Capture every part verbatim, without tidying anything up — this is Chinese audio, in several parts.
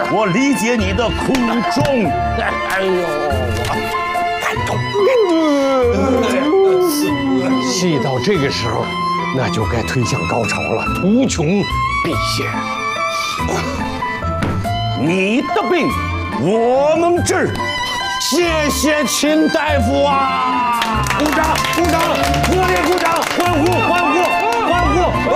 我理解你的苦衷。哎呦，感动，感动。 戏到这个时候，那就该推向高潮了，无穷必现。 你的病我能治，谢谢秦大夫啊！鼓掌，鼓掌，热烈鼓掌，欢呼，欢呼，欢呼！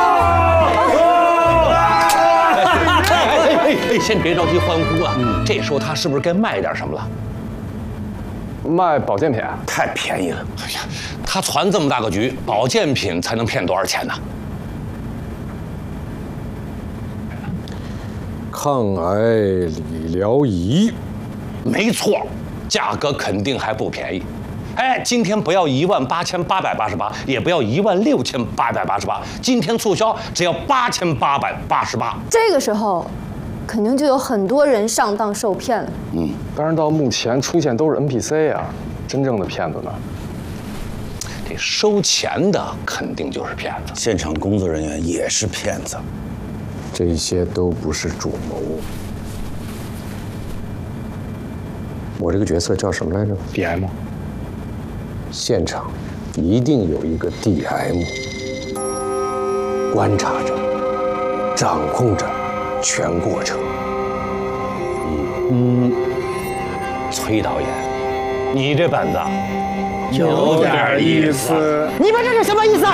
哎哎，先别着急欢呼啊！嗯，这时候他是不是该卖点什么了？ 卖保健品太便宜了。 哎呀，他攒这么大个局，保健品才能骗多少钱呢？ 抗癌理疗仪， 没错，价格肯定还不便宜。哎，今天不要一万八千八百八十八，也不要一万六千八百八十八，今天促销只要八千八百八十八。 这个时候，肯定就有很多人上当受骗了。 嗯，当然到目前出现都是 N P C 啊，真正的骗子呢？ 这收钱的肯定就是骗子， 现场工作人员也是骗子。 这些都不是主谋。我这个角色叫什么来着 ？D M。 现场一定有一个 D M， 观察着、掌控着全过程。 嗯，崔导演，你这本子有点意思。 你们这是什么意思？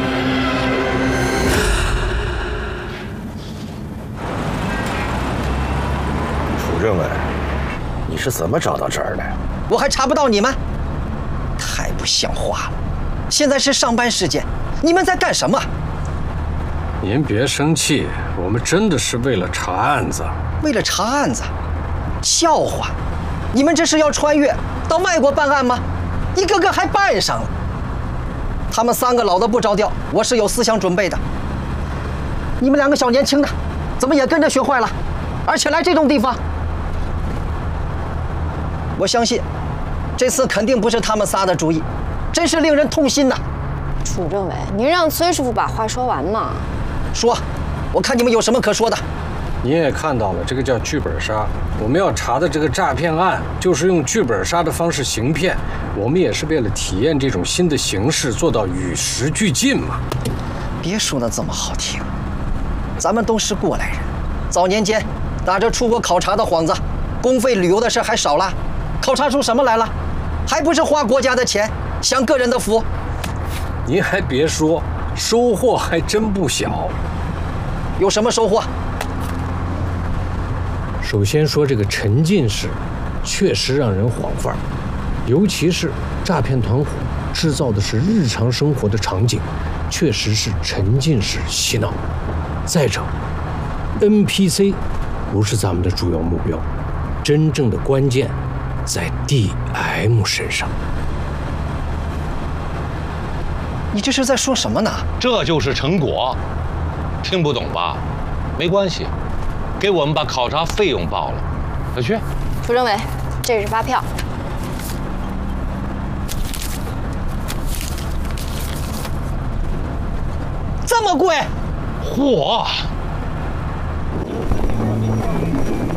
楚政委，你是怎么找到这儿的？ 我还查不到你们，太不像话了！现在是上班时间，你们在干什么？ 您别生气，我们真的是为了查案子。 为了查案子？笑话！你们这是要穿越到外国办案吗？一个个还办上了。他们三个老的不着调，我是有思想准备的。你们两个小年轻的，怎么也跟着学坏了？而且来这种地方。我相信，这次肯定不是他们仨的主意，真是令人痛心呐！ 楚政委，您让崔师傅把话说完嘛。 说，我看你们有什么可说的。 你也看到了，这个叫剧本杀。我们要查的这个诈骗案，就是用剧本杀的方式行骗。我们也是为了体验这种新的形式，做到与时俱进嘛。 别说的这么好听，咱们都是过来人，早年间打着出国考察的幌子，公费旅游的事还少了。考察出什么来了？还不是花国家的钱，享个人的福。 您还别说，收获还真不小。 有什么收获？ 首先说这个沉浸式，确实让人晃范儿，尤其是诈骗团伙制造的是日常生活的场景，确实是沉浸式洗脑。再者 ，N P C 不是咱们的主要目标，真正的关键在 D M 身上。 你这是在说什么呢？ 这就是成果，听不懂吧？没关系，给我们把考察费用报了。快去。 楚政委，这是发票。 这么贵？ 嚯！